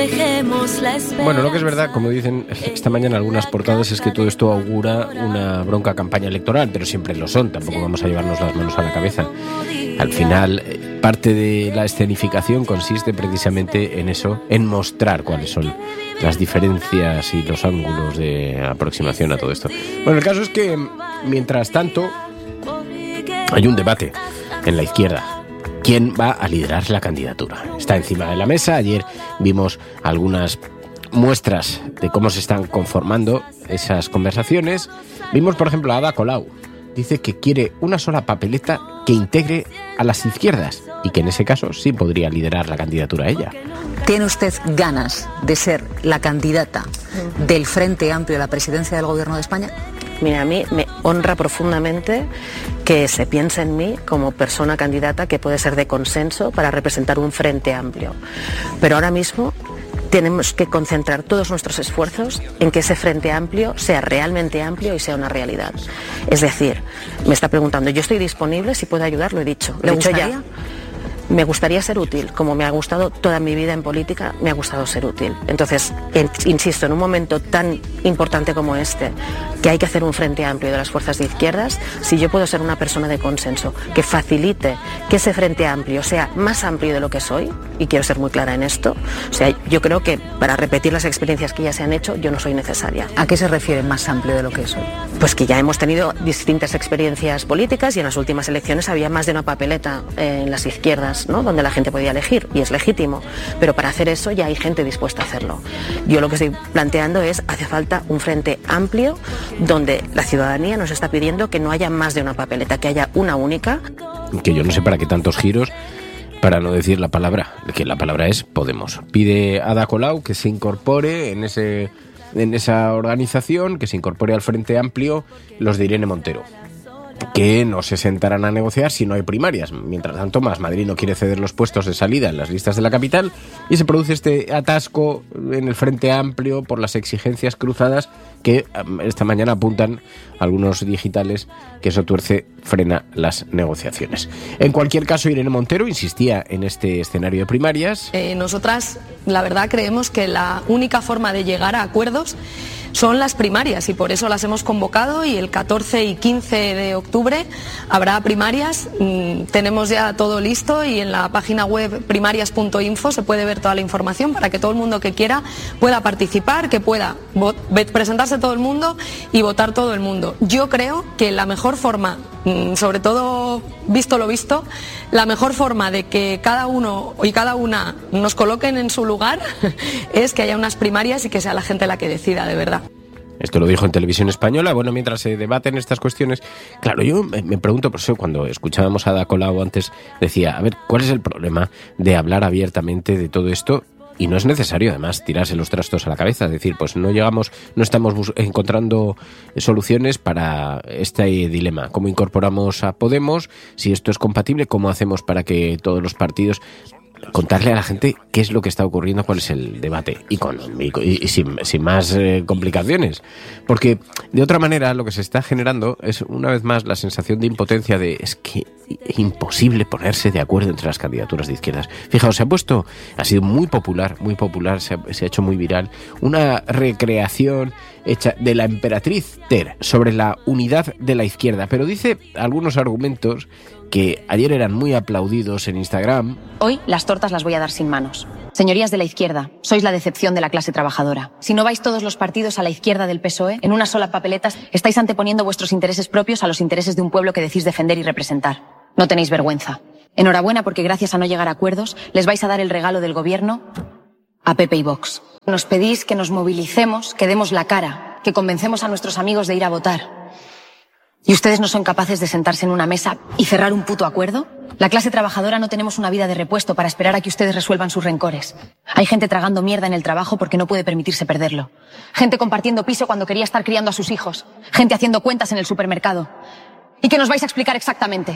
dejemos la esperanza. Bueno, lo que es verdad, como dicen esta mañana algunas portadas, es que todo esto augura una bronca campaña electoral, pero siempre lo son, tampoco vamos a llevarnos las manos a la cabeza. Al final, parte de la escenificación consiste precisamente en eso, en mostrar cuáles son las diferencias y los ángulos de aproximación a todo esto. Bueno, el caso es que, mientras tanto, hay un debate en la izquierda. ¿Quién va a liderar la candidatura? Está encima de la mesa. Ayer vimos algunas muestras de cómo se están conformando esas conversaciones. Vimos, por ejemplo, a Ada Colau. Dice que quiere una sola papeleta que integre a las izquierdas y que en ese caso sí podría liderar la candidatura a ella. ¿Tiene usted ganas de ser la candidata del Frente Amplio a la presidencia del Gobierno de España? Mira, a mí me honra profundamente que se piense en mí como persona candidata que puede ser de consenso para representar un Frente Amplio. Pero ahora mismo tenemos que concentrar todos nuestros esfuerzos en que ese Frente Amplio sea realmente amplio y sea una realidad. Es decir, me está preguntando, yo estoy disponible, si puedo ayudar, lo he dicho. ¿Le gustaría? Me gustaría ser útil, como me ha gustado toda mi vida en política, me ha gustado ser útil. Entonces, insisto, en un momento tan importante como este, que hay que hacer un Frente Amplio de las fuerzas de izquierdas, si yo puedo ser una persona de consenso que facilite que ese Frente Amplio sea más amplio de lo que soy, y quiero ser muy clara en esto, o sea, yo creo que para repetir las experiencias que ya se han hecho, yo no soy necesaria. ¿A qué se refiere más amplio de lo que soy? Pues que ya hemos tenido distintas experiencias políticas y en las últimas elecciones había más de una papeleta en las izquierdas, ¿no?, donde la gente podía elegir, y es legítimo, pero para hacer eso ya hay gente dispuesta a hacerlo. Yo lo que estoy planteando es, hace falta un frente amplio donde la ciudadanía nos está pidiendo que no haya más de una papeleta, que haya una única. Que yo no sé para qué tantos giros, para no decir la palabra, que la palabra es Podemos. Pide a Ada Colau que se incorpore en esa organización, que se incorpore al Frente Amplio los de Irene Montero, que no se sentarán a negociar si no hay primarias. Mientras tanto, Más Madrid no quiere ceder los puestos de salida en las listas de la capital y se produce este atasco en el Frente Amplio por las exigencias cruzadas que esta mañana apuntan algunos digitales que eso frena las negociaciones. En cualquier caso, Irene Montero insistía en este escenario de primarias. Nosotras, la verdad, creemos que la única forma de llegar a acuerdos son las primarias y por eso las hemos convocado, y el 14 y 15 de octubre habrá primarias. Tenemos ya todo listo y en la página web primarias.info se puede ver toda la información para que todo el mundo que quiera pueda participar, que pueda presentarse todo el mundo y votar todo el mundo. Yo creo que la mejor forma, sobre todo visto lo visto, la mejor forma de que cada uno y cada una nos coloquen en su lugar es que haya unas primarias y que sea la gente la que decida de verdad. Esto lo dijo en Televisión Española. Bueno, mientras se debaten estas cuestiones, claro, yo me pregunto, por eso cuando escuchábamos a Ada Colau antes, decía, a ver, ¿cuál es el problema de hablar abiertamente de todo esto? Y no es necesario, además, tirarse los trastos a la cabeza. Es decir, pues no estamos encontrando soluciones para este dilema. ¿Cómo incorporamos a Podemos? Si esto es compatible, ¿cómo hacemos para que todos los partidos... Contarle a la gente qué es lo que está ocurriendo, cuál es el debate y sin más complicaciones, porque de otra manera lo que se está generando es una vez más la sensación de impotencia de es que es imposible ponerse de acuerdo entre las candidaturas de izquierdas. Fijaos, ha sido muy popular, se ha hecho muy viral una recreación hecha de la emperatriz Ter sobre la unidad de la izquierda, pero dice algunos argumentos que ayer eran muy aplaudidos en Instagram. Hoy las tortas las voy a dar sin manos. Señorías de la izquierda, sois la decepción de la clase trabajadora. Si no vais todos los partidos a la izquierda del PSOE, en una sola papeleta, estáis anteponiendo vuestros intereses propios a los intereses de un pueblo que decís defender y representar. No tenéis vergüenza. Enhorabuena, porque gracias a no llegar a acuerdos, les vais a dar el regalo del gobierno a PP y Vox. Nos pedís que nos movilicemos, que demos la cara, que convencemos a nuestros amigos de ir a votar. ¿Y ustedes no son capaces de sentarse en una mesa y cerrar un puto acuerdo? La clase trabajadora no tenemos una vida de repuesto para esperar a que ustedes resuelvan sus rencores. Hay gente tragando mierda en el trabajo porque no puede permitirse perderlo. Gente compartiendo piso cuando quería estar criando a sus hijos. Gente haciendo cuentas en el supermercado. ¿Y qué nos vais a explicar exactamente?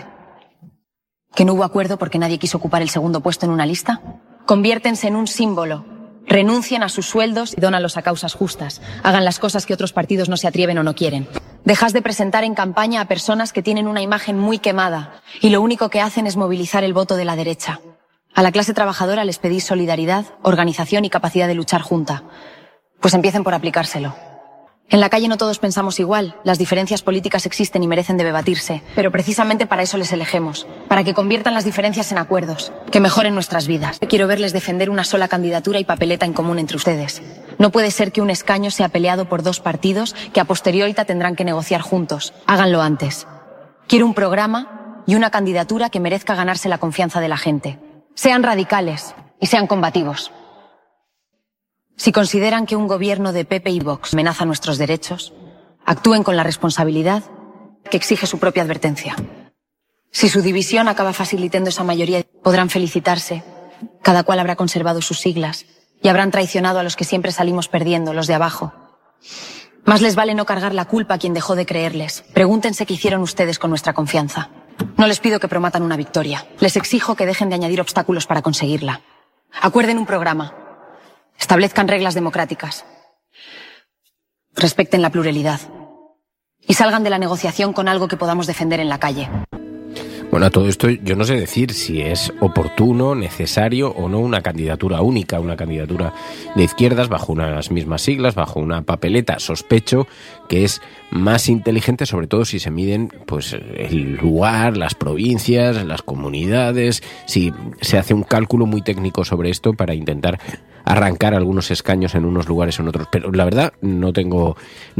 ¿Que no hubo acuerdo porque nadie quiso ocupar el segundo puesto en una lista? Conviértense en un símbolo. Renuncien a sus sueldos y dónalos a causas justas. Hagan las cosas que otros partidos no se atreven o no quieren. Dejad de presentar en campaña a personas que tienen una imagen muy quemada y lo único que hacen es movilizar el voto de la derecha. A la clase trabajadora les pedís solidaridad, organización y capacidad de luchar junta. Pues empiecen por aplicárselo. En la calle no todos pensamos igual, las diferencias políticas existen y merecen de debatirse, pero precisamente para eso les elegimos, para que conviertan las diferencias en acuerdos, que mejoren nuestras vidas. Quiero verles defender una sola candidatura y papeleta en común entre ustedes. No puede ser que un escaño sea peleado por dos partidos que a posteriori tendrán que negociar juntos. Háganlo antes. Quiero un programa y una candidatura que merezca ganarse la confianza de la gente. Sean radicales y sean combativos. Si consideran que un gobierno de PP y Vox amenaza nuestros derechos, actúen con la responsabilidad que exige su propia advertencia. Si su división acaba facilitando esa mayoría, podrán felicitarse. Cada cual habrá conservado sus siglas y habrán traicionado a los que siempre salimos perdiendo, los de abajo. Más les vale no cargar la culpa a quien dejó de creerles. Pregúntense qué hicieron ustedes con nuestra confianza. No les pido que promatan una victoria. Les exijo que dejen de añadir obstáculos para conseguirla. Acuerden un programa. Establezcan reglas democráticas. Respeten la pluralidad. Y salgan de la negociación con algo que podamos defender en la calle. Bueno, a todo esto yo no sé decir si es oportuno, necesario o no una candidatura única, una candidatura de izquierdas bajo unas mismas siglas, bajo una papeleta. Sospecho que es más inteligente, sobre todo si se miden pues el lugar, las provincias, las comunidades, si se hace un cálculo muy técnico sobre esto para intentar arrancar algunos escaños en unos lugares o en otros. Pero la verdad no tengo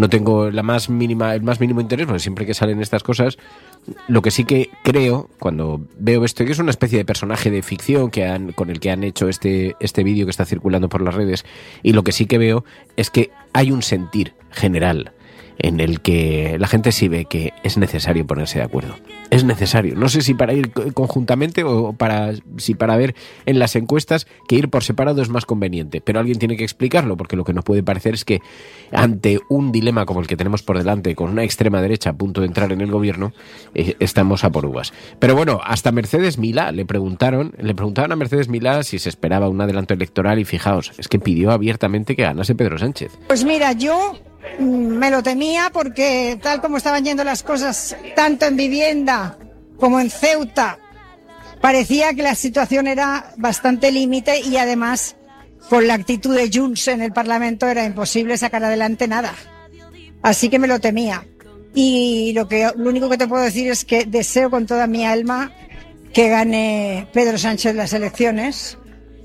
el más mínimo interés, porque siempre que salen estas cosas, lo que sí que creo cuando veo esto, que es una especie de personaje de ficción con el que han hecho este vídeo que está circulando por las redes, y lo que sí que veo es que hay un sentir general en el que la gente sí ve que es necesario ponerse de acuerdo. Es necesario. No sé si para ir conjuntamente o para ver en las encuestas que ir por separado es más conveniente, pero alguien tiene que explicarlo, porque lo que nos puede parecer es que ante un dilema como el que tenemos por delante, con una extrema derecha a punto de entrar en el gobierno, estamos a por uvas. Pero bueno, hasta Mercedes Milá le preguntaban a Mercedes Milá si se esperaba un adelanto electoral, y fijaos, es que pidió abiertamente que ganase Pedro Sánchez. Pues mira, yo me lo temía, porque tal como estaban yendo las cosas, tanto en vivienda como en Ceuta, parecía que la situación era bastante límite, y además con la actitud de Junts en el Parlamento era imposible sacar adelante nada. Así que me lo temía. Y lo único que te puedo decir es que deseo con toda mi alma que gane Pedro Sánchez las elecciones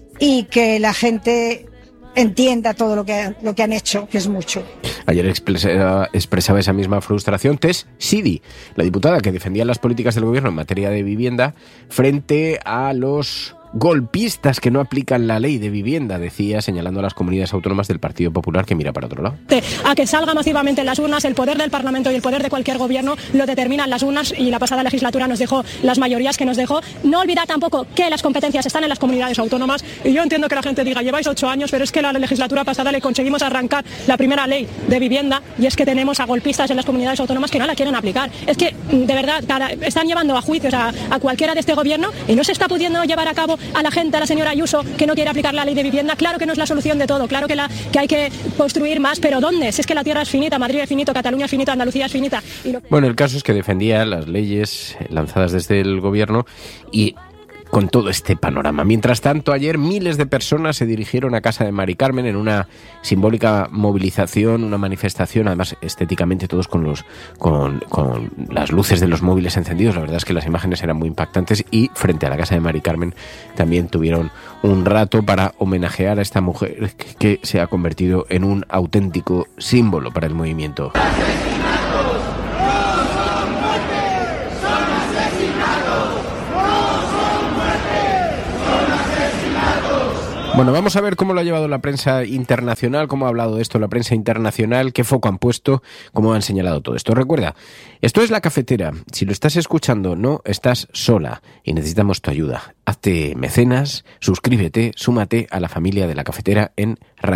y que la gente entienda todo lo que han hecho, que es mucho. Ayer expresaba esa misma frustración Tess Sidi, la diputada que defendía las políticas del gobierno en materia de vivienda frente a los golpistas que no aplican la ley de vivienda, decía, señalando a las comunidades autónomas del Partido Popular que mira para otro lado. A que salga masivamente en las urnas, el poder del Parlamento y el poder de cualquier gobierno lo determinan las urnas, y la pasada legislatura nos dejó las mayorías que nos dejó. No olvidar tampoco que las competencias están en las comunidades autónomas, y yo entiendo que la gente diga, lleváis 8 años, pero es que la legislatura pasada le conseguimos arrancar la primera ley de vivienda, y es que tenemos a golpistas en las comunidades autónomas que no la quieren aplicar. Es que, de verdad, están llevando a juicios a cualquiera de este gobierno, y no se está pudiendo llevar a cabo a la gente, a la señora Ayuso, que no quiere aplicar la ley de vivienda. Claro que no es la solución de todo, claro que hay que construir más, pero ¿dónde? Si es que la tierra es finita, Madrid es finito, Cataluña es finita, Andalucía es finita. Bueno, el caso es que defendía las leyes lanzadas desde el gobierno y con todo este panorama. Mientras tanto, ayer miles de personas se dirigieron a casa de Mari Carmen en una simbólica movilización, una manifestación, además estéticamente todos con las luces de los móviles encendidos. La verdad es que las imágenes eran muy impactantes, y frente a la casa de Mari Carmen también tuvieron un rato para homenajear a esta mujer que se ha convertido en un auténtico símbolo para el movimiento. Bueno, vamos a ver cómo lo ha llevado la prensa internacional, cómo ha hablado de esto la prensa internacional, qué foco han puesto, cómo han señalado todo esto. Recuerda, esto es La Cafetera. Si lo estás escuchando, no estás sola y necesitamos tu ayuda. Hazte mecenas, suscríbete, súmate a la familia de La Cafetera en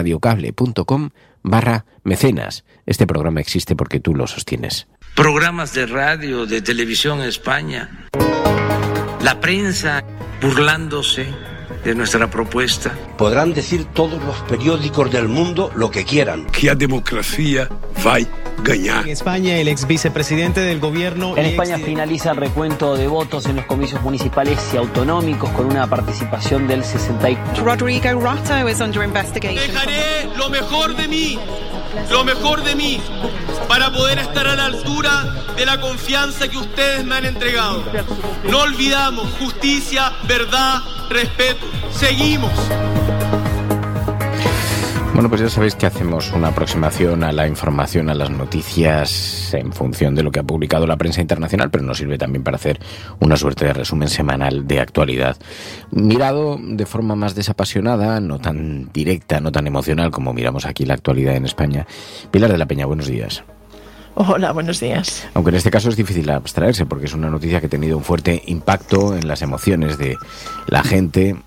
radiocable.com/mecenas. Este programa existe porque tú lo sostienes. Programas de radio, de televisión en España, la prensa burlándose de nuestra propuesta. Podrán decir todos los periódicos del mundo lo que quieran. Que la democracia va a ganar. En España, el ex vicepresidente del gobierno... En España finaliza el recuento de votos en los comicios municipales y autonómicos con una participación del 64%. Rodrigo Rato is under investigation. Dejaré lo mejor de mí, para poder estar a la altura de la confianza que ustedes me han entregado. No olvidamos justicia, verdad, respeto. Seguimos. Bueno, pues ya sabéis que hacemos una aproximación a la información, a las noticias en función de lo que ha publicado la prensa internacional, pero nos sirve también para hacer una suerte de resumen semanal de actualidad. Mirado de forma más desapasionada, no tan directa, no tan emocional como miramos aquí la actualidad en España. Pilar de la Peña, buenos días. Hola, buenos días. Aunque en este caso es difícil abstraerse porque es una noticia que ha tenido un fuerte impacto en las emociones de la gente.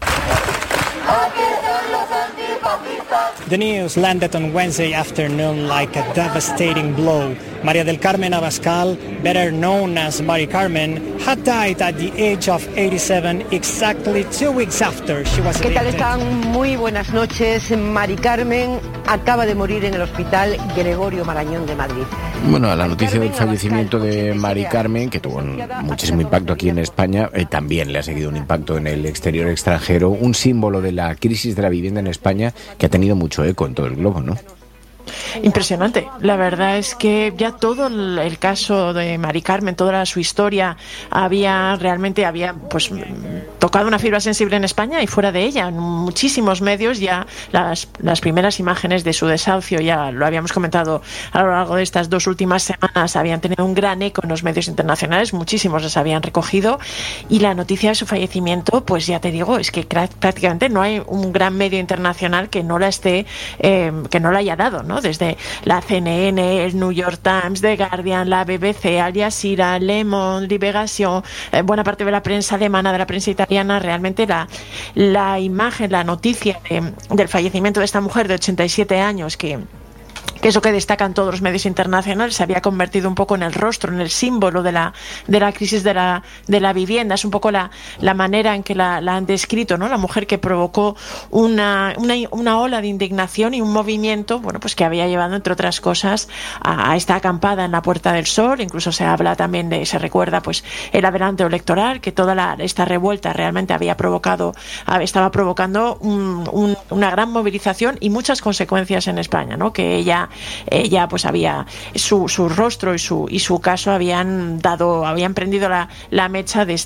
The news landed on Wednesday afternoon like a devastating blow. María del Carmen Abascal, better known as Mari Carmen, had died at the age of 87, exactly 2 weeks after she was evicted. ¿Qué tal están? Muy buenas noches. Mari Carmen acaba de morir en el Hospital Gregorio Marañón de Madrid. Bueno, a la noticia del fallecimiento de Mari Carmen, que tuvo muchísimo impacto aquí en España, también le ha seguido un impacto en el exterior extranjero, un símbolo de la crisis de la vivienda en España que ha tenido mucho eco en todo el globo, ¿no? Impresionante. La verdad es que ya todo el caso de Mari Carmen, toda su historia había pues tocado una fibra sensible en España y fuera de ella. En muchísimos medios ya las primeras imágenes de su desahucio, ya lo habíamos comentado a lo largo de estas 2 últimas semanas, habían tenido un gran eco en los medios internacionales, muchísimos las habían recogido, y la noticia de su fallecimiento, pues ya te digo, es que prácticamente no hay un gran medio internacional que no la haya dado, ¿no? Desde la CNN, el New York Times, The Guardian, la BBC, Al Jazeera, Le Monde, Libération, buena parte de la prensa alemana, de la prensa italiana. Realmente la imagen, la noticia del fallecimiento de esta mujer de 87 años que es lo que destacan todos los medios internacionales, se había convertido un poco en el rostro, en el símbolo de la crisis de la vivienda. Es un poco la manera en que la han descrito, ¿no? La mujer que provocó una ola de indignación y un movimiento, bueno, pues que había llevado, entre otras cosas, a esta acampada en la Puerta del Sol. Incluso se habla también se recuerda pues el adelanto electoral, que toda esta revuelta realmente estaba provocando una gran movilización y muchas consecuencias en España, ¿no? Que ella pues había su rostro y su caso habían prendido la mecha de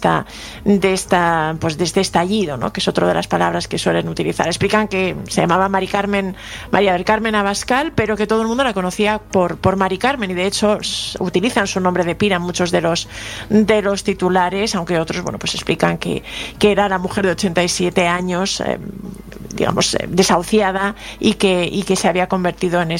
este estallido, ¿no? Que es otra de las palabras que suelen utilizar. Explican que se llamaba María del Carmen Abascal, pero que todo el mundo la conocía por Mari Carmen, y de hecho utilizan su nombre de pila en muchos de los titulares, aunque otros, bueno, pues explican que era la mujer de 87 años, desahuciada, y que se había convertido en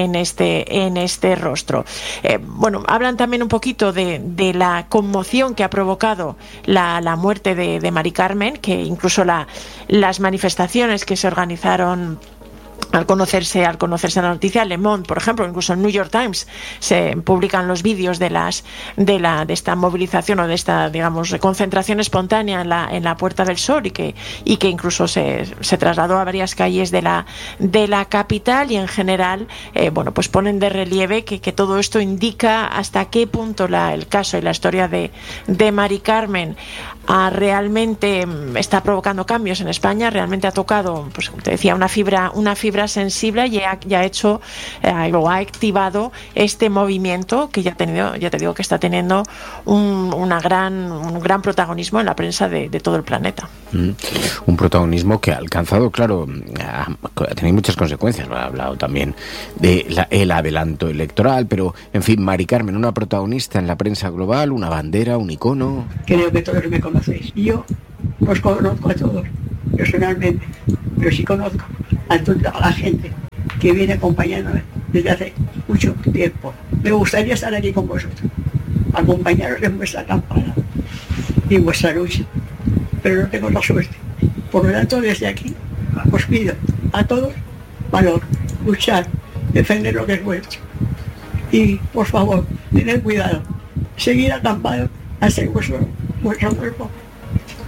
este rostro. Hablan también un poquito de la conmoción que ha provocado la muerte de Mari Carmen, que incluso las manifestaciones que se organizaron al conocerse la noticia. Le Monde, por ejemplo, incluso en New York Times se publican los vídeos de esta movilización o de esta, digamos, concentración espontánea en la Puerta del Sol, y que incluso se trasladó a varias calles de la capital, y en general pues ponen de relieve que todo esto indica hasta qué punto el caso y la historia de Mari Carmen realmente está provocando cambios en España. Realmente ha tocado, pues como te decía, una fibra sensible, y ha hecho o ha activado este movimiento que ya te digo que está teniendo un gran protagonismo en la prensa de todo el planeta. Un protagonismo que ha alcanzado, claro, ha tenido muchas consecuencias. Lo ha hablado también el adelanto electoral, pero en fin, Mari Carmen, una protagonista en la prensa global, una bandera, un icono. Creo que todos me conocéis. Yo os conozco a todos personalmente, pero sí conozco a toda la gente que viene acompañándome desde hace mucho tiempo. Me gustaría estar aquí con vosotros, acompañaros en vuestra campaña y en vuestra lucha, pero no tengo la suerte. Por lo tanto, desde aquí os pido a todos valor, luchar, defender lo que es vuestro, y por favor, tened cuidado, seguir acampados hasta que vuestro cuerpo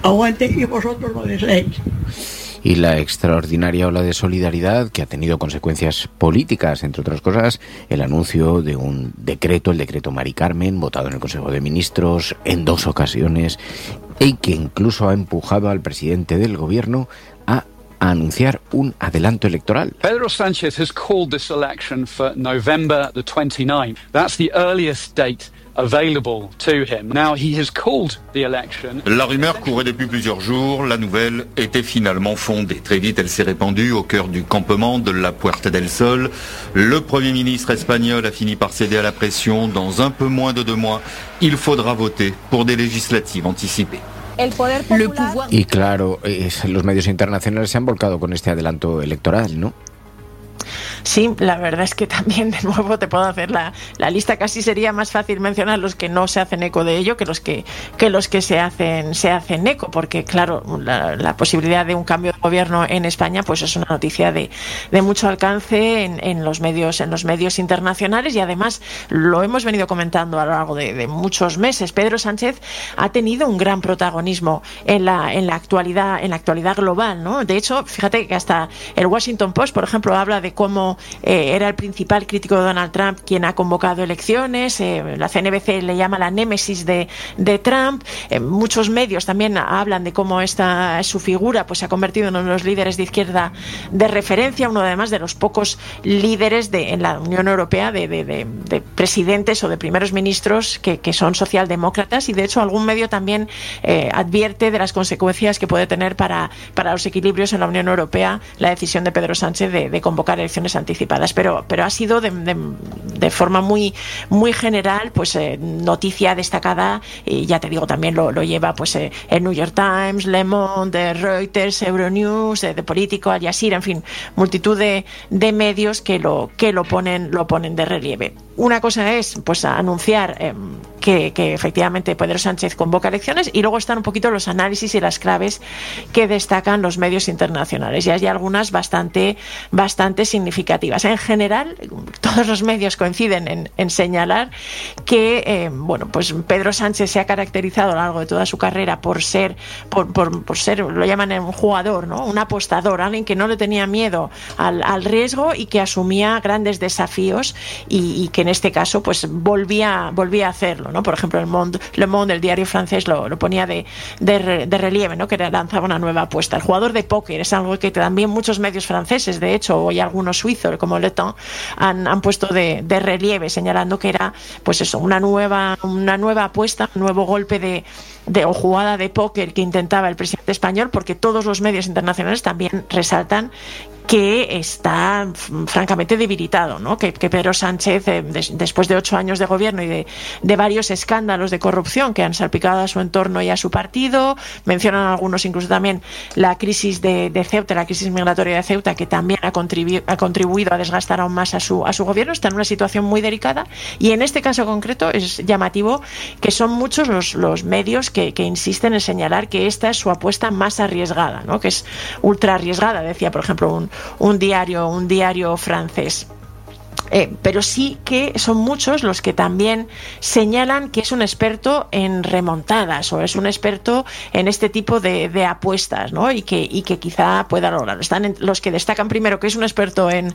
aguante y vosotros lo deseéis. Y la extraordinaria ola de solidaridad que ha tenido consecuencias políticas, entre otras cosas, el anuncio de un decreto, el decreto Mari Carmen, votado en el Consejo de Ministros en 2 ocasiones, y que incluso ha empujado al presidente del gobierno a anunciar un adelanto electoral. Pedro Sánchez has called this election for November the 29th. That's the earliest date available to him. Now he has called the election. La rumeur courait depuis plusieurs jours. La nouvelle était finalement fondée. Très vite, elle s'est répandue au cœur du campement de la Puerta del Sol. Le Premier ministre espagnol a fini par céder à la pression. Dans un peu moins de 2 mois, il faudra voter pour des législatives anticipées. El poder popular... Y claro, los medios internacionales se han volcado con este adelanto electoral, ¿no? Sí, la verdad es que también, de nuevo, te puedo hacer la lista. Casi sería más fácil mencionar los que no se hacen eco de ello que los que se hacen eco, porque claro, la posibilidad de un cambio de gobierno en España pues es una noticia de mucho alcance en los medios internacionales, y además lo hemos venido comentando a lo largo de muchos meses. Pedro Sánchez ha tenido un gran protagonismo en la actualidad global, ¿no? De hecho, fíjate que hasta el Washington Post, por ejemplo, habla de cómo era el principal crítico de Donald Trump quien ha convocado elecciones. La CNBC le llama la némesis de Trump. Muchos medios también hablan de cómo su figura pues se ha convertido en uno de los líderes de izquierda de referencia, uno además de los pocos líderes en la Unión Europea de presidentes o de primeros ministros que son socialdemócratas, y de hecho algún medio también advierte de las consecuencias que puede tener para los equilibrios en la Unión Europea la decisión de Pedro Sánchez de convocar elecciones anticipadas, pero ha sido de forma muy general pues noticia destacada, y ya te digo, también lo lleva pues el New York Times, Le Monde, Reuters, Euronews, de Politico, Al Jazeera, en fin, multitud de medios que lo ponen de relieve. Una cosa es pues anunciar que efectivamente Pedro Sánchez convoca elecciones, y luego están un poquito los análisis y las claves que destacan los medios internacionales, y hay algunas bastante significativas. En general, todos los medios coinciden en señalar que pues Pedro Sánchez se ha caracterizado a lo largo de toda su carrera por ser, lo llaman un jugador, ¿no? Un apostador, alguien que no le tenía miedo al riesgo y que asumía grandes desafíos, y que en este caso pues volvía a hacerlo, ¿no? Por ejemplo, Le Monde, el diario francés, lo ponía de relieve, ¿no? Que lanzaba una nueva apuesta. El jugador de póker es algo que también muchos medios franceses, de hecho, o hay algunos suizos como Le Temps, han puesto de relieve, señalando que era pues eso, una nueva apuesta, un nuevo golpe o jugada de póker que intentaba el presidente español, porque todos los medios internacionales también resaltan que está francamente debilitado, ¿no? Que Pedro Sánchez, después de 8 años de gobierno y de varios escándalos de corrupción que han salpicado a su entorno y a su partido, mencionan algunos incluso también la crisis de Ceuta, la crisis migratoria de Ceuta, que también ha contribuido a desgastar aún más a su gobierno. Está en una situación muy delicada, y en este caso concreto es llamativo que son muchos los medios que insisten en señalar que esta es su apuesta más arriesgada, ¿no? Que es ultra arriesgada, decía por ejemplo un diario francés. Pero sí que son muchos los que también señalan que es un experto en remontadas, o es un experto en este tipo de apuestas, ¿no? Y que quizá pueda lograrlo. Están los que destacan primero que es un experto en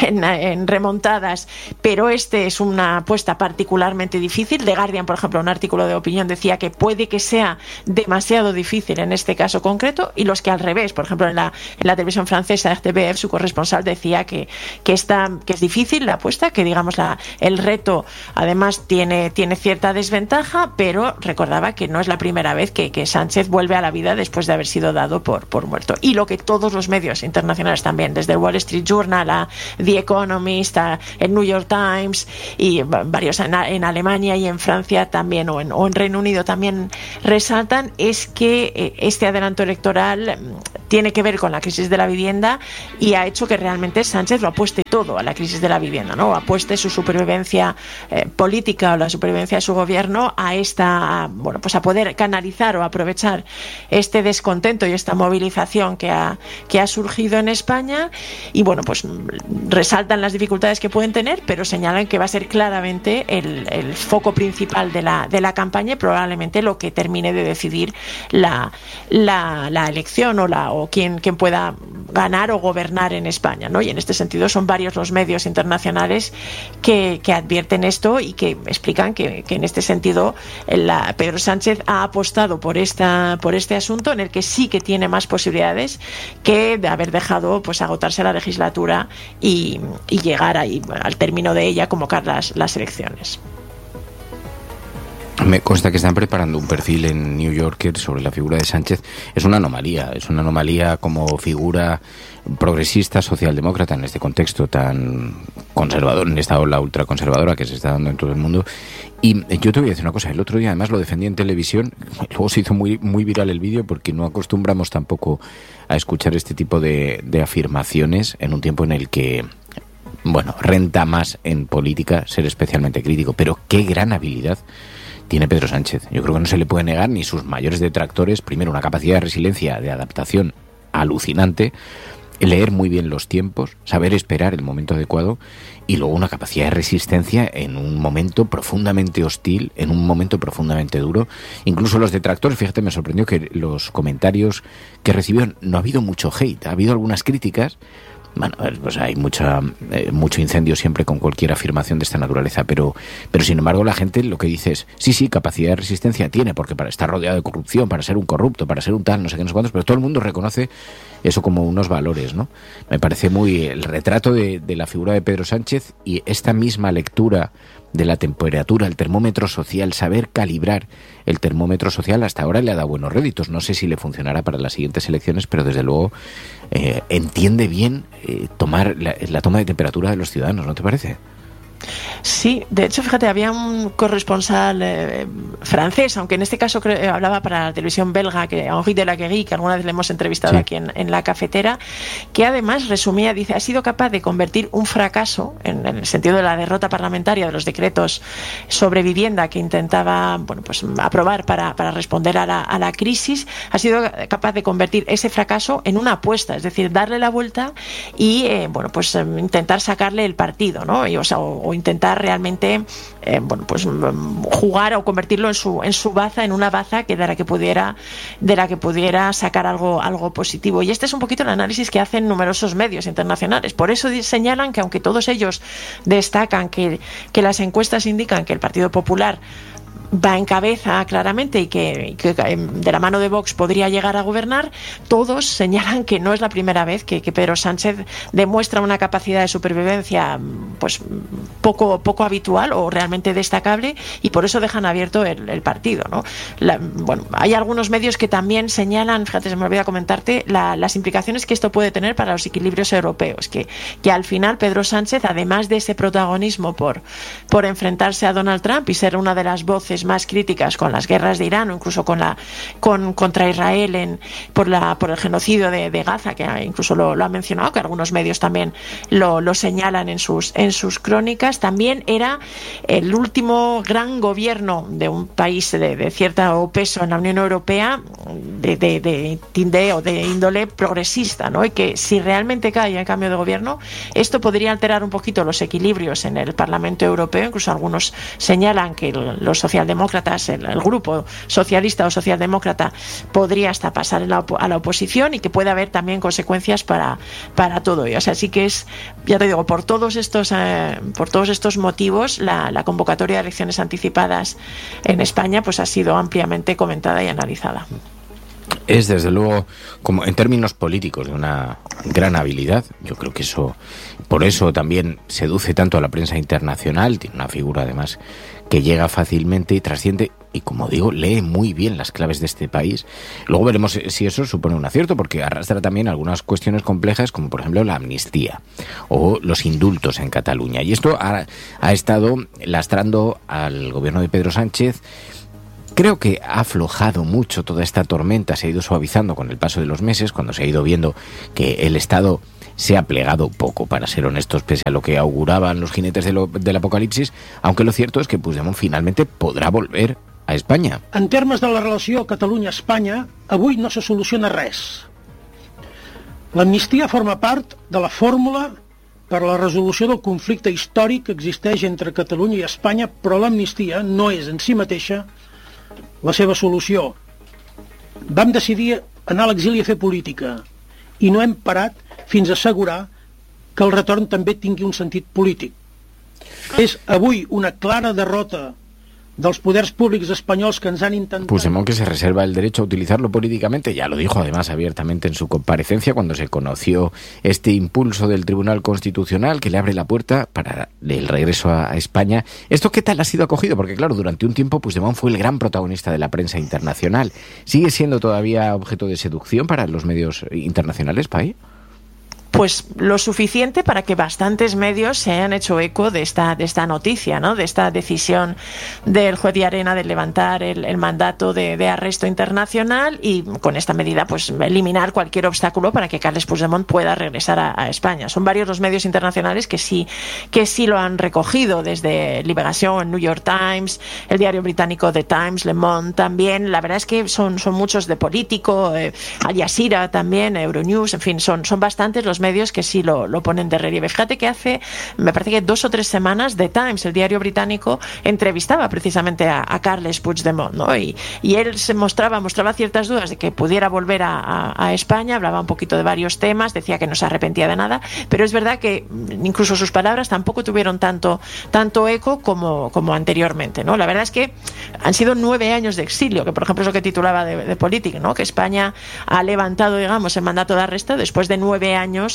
remontadas, pero este es una apuesta particularmente difícil. The Guardian, por ejemplo, un artículo de opinión decía que puede que sea demasiado difícil en este caso concreto, y los que al revés, por ejemplo en la televisión francesa RTBF, su corresponsal decía que es difícil la apuesta, que digamos el reto además tiene cierta desventaja, pero recordaba que no es la primera vez que Sánchez vuelve a la vida después de haber sido dado por muerto. Y lo que todos los medios internacionales también, desde el Wall Street Journal a The Economist, a el New York Times, y varios en Alemania y en Francia también, o en Reino Unido también resaltan, es que este adelanto electoral tiene que ver con la crisis de la vivienda, y ha hecho que realmente Sánchez lo apueste todo a la crisis de la vivienda. gobierna, ¿no? Apueste su supervivencia política o la supervivencia de su gobierno pues a poder canalizar o aprovechar este descontento y esta movilización que ha surgido en España, y bueno, pues resaltan las dificultades que pueden tener, pero señalan que va a ser claramente el foco principal de la campaña y probablemente lo que termine de decidir la elección o quién pueda ganar o gobernar en España, ¿no? Y en este sentido son varios los medios internacionales que advierten esto y que explican que en este sentido Pedro Sánchez ha apostado por este asunto, en el que sí que tiene más posibilidades que de haber dejado pues agotarse la legislatura y llegar ahí al término de ella, convocar las elecciones. Me consta que están preparando un perfil en New Yorker sobre la figura de Sánchez. Es una anomalía como figura progresista, socialdemócrata en este contexto tan conservador, en esta ola ultraconservadora que se está dando en todo el mundo. Y yo te voy a decir una cosa, el otro día además lo defendí en televisión, luego se hizo muy, muy viral el vídeo porque no acostumbramos tampoco a escuchar este tipo de afirmaciones en un tiempo en el que, bueno, renta más en política ser especialmente crítico, pero qué gran habilidad tiene Pedro Sánchez. Yo creo que no se le puede negar ni sus mayores detractores, primero una capacidad de resiliencia, de adaptación alucinante, leer muy bien los tiempos, saber esperar el momento adecuado, y luego una capacidad de resistencia en un momento profundamente hostil, en un momento profundamente duro. Incluso los detractores, fíjate, me sorprendió que los comentarios que recibió, no ha habido mucho hate, ha habido algunas críticas. Bueno, pues hay mucho incendio siempre con cualquier afirmación de esta naturaleza, pero sin embargo la gente lo que dice es, sí, capacidad de resistencia tiene, porque para estar rodeado de corrupción, para ser un corrupto, para ser un tal, no sé qué, no sé cuántos, pero todo el mundo reconoce eso como unos valores, ¿no? Me parece muy el retrato de la figura de Pedro Sánchez, y esta misma lectura de la temperatura, el termómetro social, saber calibrar el termómetro social, hasta ahora le ha dado buenos réditos. No sé si le funcionará para las siguientes elecciones, pero desde luego entiende bien tomar la toma de temperatura de los ciudadanos, ¿no te parece? Sí, de hecho, fíjate, había un corresponsal francés, aunque en este caso hablaba para la televisión belga, Henri de Laguerie, que alguna vez le hemos entrevistado aquí en la cafetera, que además resumía, dice, ha sido capaz de convertir un fracaso, en el sentido de la derrota parlamentaria de los decretos sobre vivienda que intentaba aprobar para responder a la crisis, ha sido capaz de convertir ese fracaso en una apuesta, es decir, darle la vuelta y intentar sacarle el partido, ¿no? O intentar realmente jugar o convertirlo en su baza, en una baza de la que pudiera sacar algo positivo. Y este es un poquito el análisis que hacen numerosos medios internacionales. Por eso señalan que aunque todos ellos destacan que las encuestas indican que el Partido Popular va en cabeza claramente y que de la mano de Vox podría llegar a gobernar, todos señalan que no es la primera vez que Pedro Sánchez demuestra una capacidad de supervivencia poco habitual o realmente destacable, y por eso dejan abierto el partido, ¿no? Hay algunos medios que también señalan, fíjate, se me olvida comentarte, las implicaciones que esto puede tener para los equilibrios europeos, que al final Pedro Sánchez, además de ese protagonismo por enfrentarse a Donald Trump y ser una de las voces más críticas con las guerras de Irán o incluso contra Israel por el genocidio de Gaza, que incluso lo ha mencionado, que algunos medios también lo señalan en sus crónicas, también era el último gran gobierno de un país de cierto peso en la Unión Europea de índole progresista, ¿no? Y que si realmente cae en cambio de gobierno, esto podría alterar un poquito los equilibrios en el Parlamento Europeo. Incluso algunos señalan que los socialdemócratas, el grupo socialista o socialdemócrata, podría hasta pasar a la oposición, y que puede haber también consecuencias para todo ello. O sea, sí que es, ya te digo, por todos estos motivos, la convocatoria de elecciones anticipadas en España pues ha sido ampliamente comentada y analizada. Es desde luego, como en términos políticos, de una gran habilidad. Yo creo que por eso también seduce tanto a la prensa internacional. Tiene una figura además que llega fácilmente y trasciende, y como digo, lee muy bien las claves de este país. Luego veremos si eso supone un acierto, porque arrastra también algunas cuestiones complejas, como por ejemplo la amnistía o los indultos en Cataluña. Y esto ha estado lastrando al gobierno de Pedro Sánchez. Creo que ha aflojado mucho toda esta tormenta, se ha ido suavizando con el paso de los meses, cuando se ha ido viendo que el Estado se ha plegado poco, para ser honestos, pese a lo que auguraban los jinetes del apocalipsis, aunque lo cierto es que Puigdemont finalmente podrà volver a Espanya. En termes de la relació Catalunya-Espanya, avui no se soluciona res. L'amnistia forma part de la fórmula per a la resolució del conflicte històric que existeix entre Catalunya i Espanya, però l'amnistia no és en si mateixa la seva solució. Vam decidir anar a l'exili a fer política i no hem parat fins a assegurar que el retorn també tingui un sentit polític. És avui una clara derrota dels poders públics espanyols que ens han intentat... Puigdemont, que se reserva el derecho a utilizarlo políticamente, ya lo dijo además abiertamente en su comparecencia cuando se conoció este impulso del Tribunal Constitucional que le abre la puerta para el regreso a España. ¿Esto qué tal ha sido acogido? Porque claro, durante un tiempo Puigdemont fue el gran protagonista de la prensa internacional. ¿Sigue siendo todavía objeto de seducción para los medios internacionales, Pai? Pues lo suficiente para que bastantes medios se hayan hecho eco de esta noticia, ¿no? De esta decisión del juez de Arena de levantar el mandato de arresto internacional y con esta medida pues eliminar cualquier obstáculo para que Carles Puigdemont pueda regresar a España. Son varios los medios internacionales que sí lo han recogido, desde Liberación, el New York Times, el diario británico The Times, Le Monde también. La verdad es que son muchos de Político, Al Jazeera también, Euronews, en fin, son bastantes los medios que sí lo ponen de relieve. Fíjate que me parece que 2 o 3 semanas, The Times, el diario británico, entrevistaba precisamente a Carles Puigdemont, ¿no? Y él se mostraba ciertas dudas de que pudiera volver a España, hablaba un poquito de varios temas, decía que no se arrepentía de nada, pero es verdad que incluso sus palabras tampoco tuvieron tanto eco como anteriormente, ¿no? La verdad es que han sido 9 años de exilio, que por ejemplo es lo que titulaba de Política, ¿no? Que España ha levantado, digamos, el mandato de arresto después de 9 años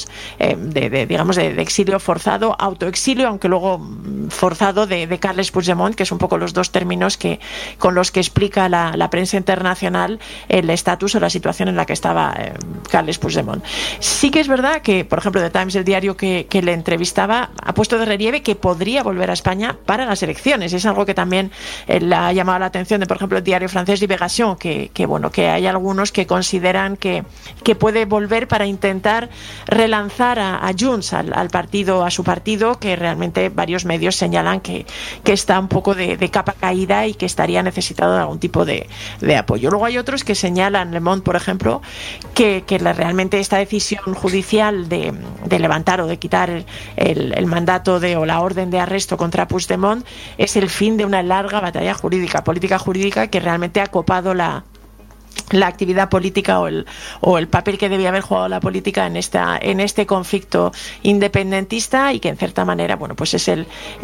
de exilio forzado, autoexilio, aunque luego forzado de Carles Puigdemont, que es un poco los dos términos con los que explica la prensa internacional el estatus o la situación en la que estaba Carles Puigdemont. Sí que es verdad que, por ejemplo, The Times, el diario que le entrevistaba, ha puesto de relieve que podría volver a España para las elecciones. Es algo que también le ha llamado la atención de, por ejemplo, el diario francés Libération, que hay algunos que consideran que puede volver para intentar relanzar a Junts, a su partido, que realmente varios medios señalan que está un poco de capa caída y que estaría necesitado de algún tipo de apoyo. Luego hay otros que señalan, Le Monde, por ejemplo, que realmente esta decisión judicial de levantar o de quitar el mandato o la orden de arresto contra Puigdemont es el fin de una larga batalla política jurídica que realmente ha copado la actividad política o el papel que debía haber jugado la política en este conflicto independentista, y que en cierta manera, bueno, pues es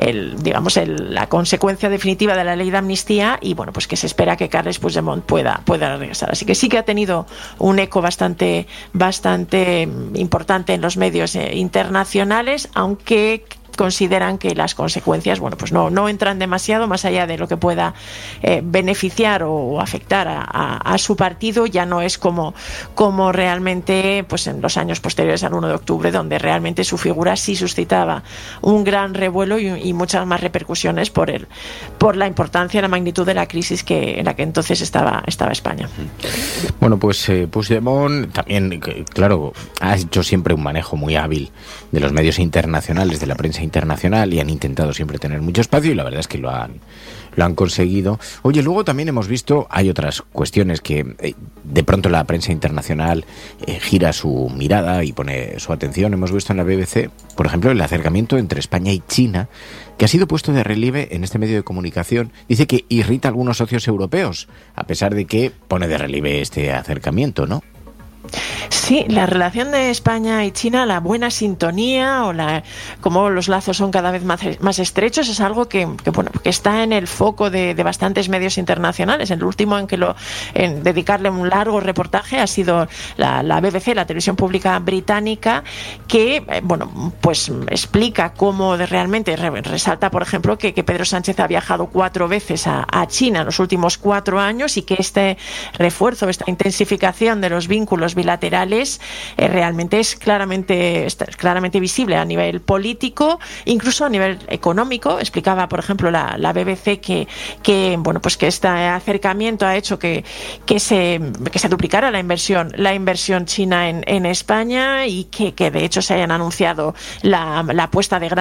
la consecuencia definitiva de la ley de amnistía, y bueno, pues que se espera que Carles Puigdemont pueda regresar. Así que sí que ha tenido un eco bastante importante en los medios internacionales, aunque consideran que las consecuencias, bueno, pues no entran demasiado más allá de lo que pueda beneficiar o afectar a su partido. Ya no es como realmente pues en los años posteriores al 1 de octubre, donde realmente su figura sí suscitaba un gran revuelo y muchas más repercusiones por la importancia y la magnitud de la crisis en la que entonces estaba España. Bueno, pues Puigdemont también, claro, ha hecho siempre un manejo muy hábil de los medios internacionales, de la prensa internacional, y han intentado siempre tener mucho espacio, y la verdad es que lo han conseguido. Oye, luego también hemos visto, hay otras cuestiones que de pronto la prensa internacional gira su mirada y pone su atención. Hemos visto en la BBC, por ejemplo, el acercamiento entre España y China, que ha sido puesto de relieve en este medio de comunicación. Dice que irrita a algunos socios europeos, a pesar de que pone de relieve este acercamiento, ¿no? Sí, la relación de España y China, la buena sintonía como los lazos son cada vez más estrechos, es algo que está en el foco de bastantes medios internacionales. El último en dedicarle un largo reportaje ha sido la BBC, la televisión pública británica, que pues explica cómo realmente resalta, por ejemplo, que Pedro Sánchez ha viajado 4 veces a China en los últimos 4 años, y que este refuerzo, esta intensificación de los vínculos términos bilaterales, realmente es claramente visible a nivel político, incluso a nivel económico. Explicaba, por ejemplo, la BBC que este acercamiento ha hecho que se duplicara la inversión china en España, y que de hecho se hayan anunciado la puesta de